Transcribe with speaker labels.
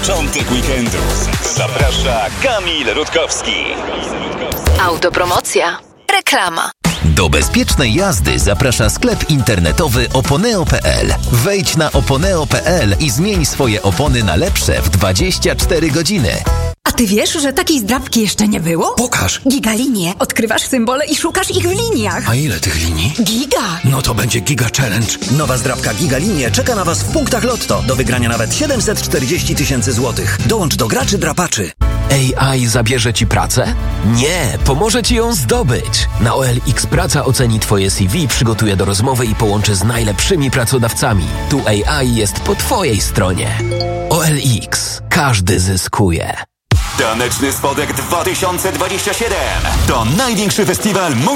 Speaker 1: początek weekendu. Zaprasza Kamil Rutkowski.
Speaker 2: Autopromocja. Reklama.
Speaker 3: Do bezpiecznej jazdy zaprasza sklep internetowy oponeo.pl. Wejdź na oponeo.pl i zmień swoje opony na lepsze w 24 godziny.
Speaker 4: A ty wiesz, że takiej zdrabki jeszcze nie było?
Speaker 5: Pokaż.
Speaker 4: Gigalinie. Odkrywasz symbole i szukasz ich w liniach.
Speaker 5: A ile tych linii?
Speaker 4: Giga.
Speaker 5: No to będzie Giga Challenge.
Speaker 6: Nowa zdrabka Gigalinie czeka na Was w punktach Lotto. Do wygrania nawet 740 000 złotych. Dołącz do graczy drapaczy.
Speaker 7: AI zabierze Ci pracę? Nie, pomoże Ci ją zdobyć. Na OLX Praca oceni Twoje CV, przygotuje do rozmowy i połączy z najlepszymi pracodawcami. Tu AI jest po Twojej stronie. OLX. Każdy zyskuje.
Speaker 1: Taneczny Spodek 2027 to największy festiwal